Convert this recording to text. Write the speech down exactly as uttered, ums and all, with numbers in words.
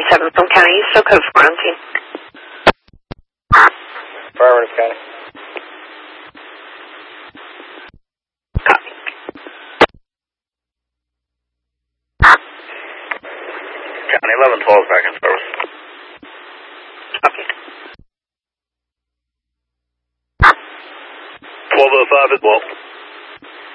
seven from County, so code for quarantine. Affirmative, County. Copy. County eleven twelve is back in service. Copy. twelve oh five as well.